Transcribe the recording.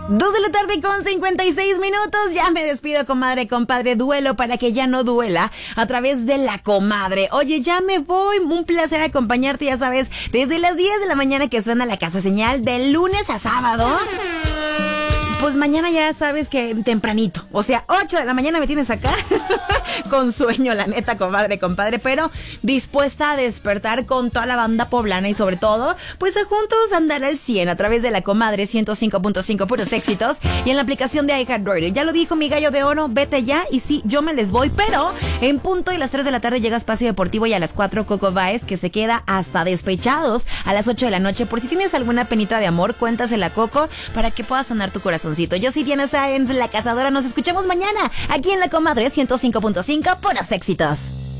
2 de la tarde con 56 minutos. Ya me despido, comadre, compadre. Duelo para que ya no duela a través de la comadre. Oye, ya me voy. Un placer acompañarte, ya sabes, desde las 10 de la mañana que suena la Casa Señal, de lunes a sábado. Pues mañana ya sabes que tempranito, o sea, 8 de la mañana me tienes acá con sueño, la neta, comadre, compadre, pero dispuesta a despertar con toda la banda poblana y sobre todo, pues a juntos andar al 100 a través de la comadre 105.5 puros éxitos y en la aplicación de iHeartRadio. Ya lo dijo mi gallo de oro, vete ya y sí, yo me les voy, pero en punto y las 3 de la tarde llega Espacio Deportivo y a las 4 Coco Baez, que se queda hasta Despechados a las 8 de la noche. Por si tienes alguna penita de amor, cuéntasela a Coco para que puedas sanar tu corazón. Yo soy Diana Sáenz, la cazadora. Nos escuchamos mañana aquí en la comadre 105.5 puros éxitos.